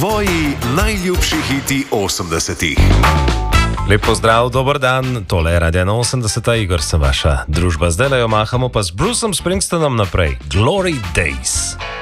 Tvoji najljubši hiti 80-ih. Lep pozdrav, dober dan, tole je Radio 80, Igor sem vaša družba. Zdaj le jo mahamo pa z Bruceom Springstoonom naprej. Glory Days.